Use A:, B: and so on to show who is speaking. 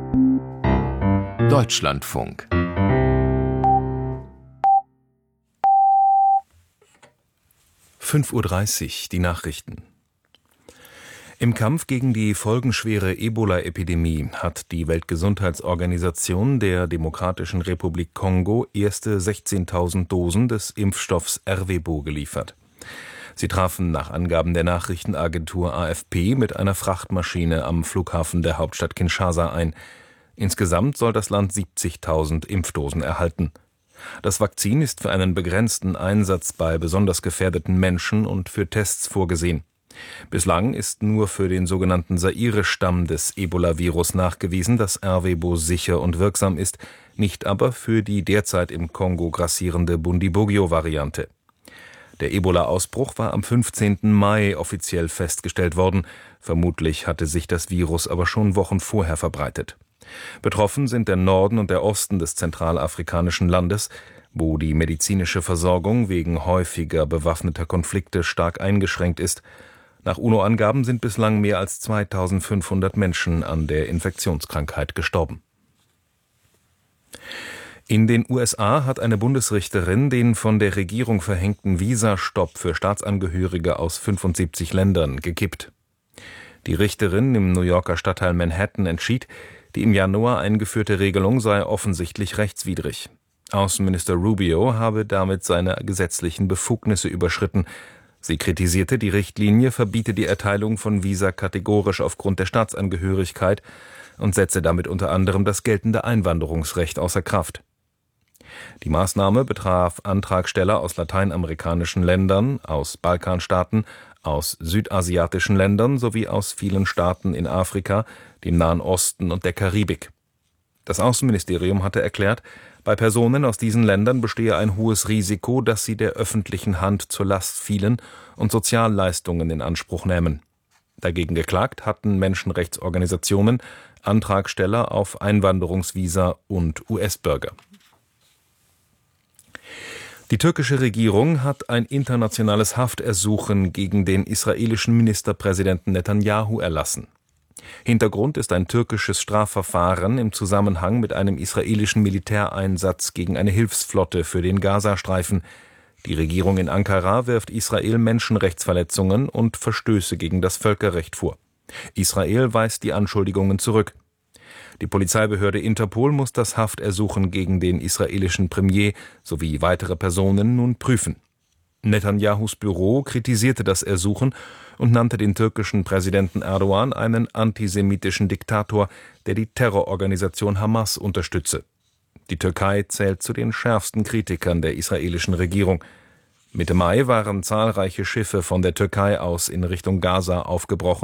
A: Deutschlandfunk 5:30 Uhr, die Nachrichten. Im Kampf gegen die folgenschwere Ebola-Epidemie hat die Weltgesundheitsorganisation der Demokratischen Republik Kongo erste 16.000 Dosen des Impfstoffs Ervebo geliefert. Sie trafen nach Angaben der Nachrichtenagentur AFP mit einer Frachtmaschine am Flughafen der Hauptstadt Kinshasa ein. Insgesamt soll das Land 70.000 Impfdosen erhalten. Das Vakzin ist für einen begrenzten Einsatz bei besonders gefährdeten Menschen und für Tests vorgesehen. Bislang ist nur für den sogenannten Zaire-Stamm des Ebola-Virus nachgewiesen, dass Ervebo sicher und wirksam ist, nicht aber für die derzeit im Kongo grassierende Bundibugyo-Variante. Der Ebola-Ausbruch war am 15. Mai offiziell festgestellt worden. Vermutlich hatte sich das Virus aber schon Wochen vorher verbreitet. Betroffen sind der Norden und der Osten des zentralafrikanischen Landes, wo die medizinische Versorgung wegen häufiger bewaffneter Konflikte stark eingeschränkt ist. Nach UNO-Angaben sind bislang mehr als 2.500 Menschen an der Infektionskrankheit gestorben. In den USA hat eine Bundesrichterin den von der Regierung verhängten Visastopp für Staatsangehörige aus 75 Ländern gekippt. Die Richterin im New Yorker Stadtteil Manhattan entschied, die im Januar eingeführte Regelung sei offensichtlich rechtswidrig. Außenminister Rubio habe damit seine gesetzlichen Befugnisse überschritten. Sie kritisierte, die Richtlinie verbiete die Erteilung von Visa kategorisch aufgrund der Staatsangehörigkeit und setze damit unter anderem das geltende Einwanderungsrecht außer Kraft. Die Maßnahme betraf Antragsteller aus lateinamerikanischen Ländern, aus Balkanstaaten, aus südasiatischen Ländern sowie aus vielen Staaten in Afrika, dem Nahen Osten und der Karibik. Das Außenministerium hatte erklärt, bei Personen aus diesen Ländern bestehe ein hohes Risiko, dass sie der öffentlichen Hand zur Last fielen und Sozialleistungen in Anspruch nähmen. Dagegen geklagt hatten Menschenrechtsorganisationen, Antragsteller auf Einwanderungsvisa und US-Bürger. Die türkische Regierung hat ein internationales Haftersuchen gegen den israelischen Ministerpräsidenten Netanjahu erlassen. Hintergrund ist ein türkisches Strafverfahren im Zusammenhang mit einem israelischen Militäreinsatz gegen eine Hilfsflotte für den Gazastreifen. Die Regierung in Ankara wirft Israel Menschenrechtsverletzungen und Verstöße gegen das Völkerrecht vor. Israel weist die Anschuldigungen zurück. Die Polizeibehörde Interpol muss das Haftersuchen gegen den israelischen Premier sowie weitere Personen nun prüfen. Netanyahus Büro kritisierte das Ersuchen und nannte den türkischen Präsidenten Erdogan einen antisemitischen Diktator, der die Terrororganisation Hamas unterstütze. Die Türkei zählt zu den schärfsten Kritikern der israelischen Regierung. Mitte Mai waren zahlreiche Schiffe von der Türkei aus in Richtung Gaza aufgebrochen.